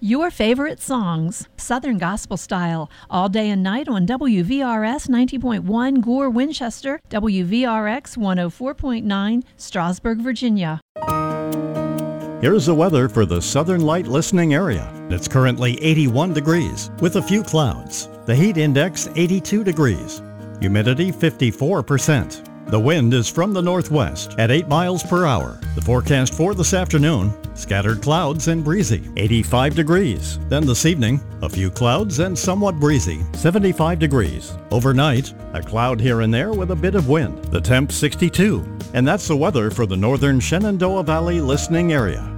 Your favorite songs, Southern Gospel Style, all day and night on WVRS 90.1 Gore, Winchester, WVRX 104.9 Strasburg, Virginia. Here's the weather for the Southern Light listening area. It's currently 81 degrees with a few clouds. The heat index 82 degrees. Humidity 54%. The wind is from the northwest at 8 miles per hour. The forecast for this afternoon, scattered clouds and breezy, 85 degrees. Then this evening, a few clouds and somewhat breezy, 75 degrees. Overnight, a cloud here and there with a bit of wind. The temp 62. And that's the weather for the northern Shenandoah Valley listening area.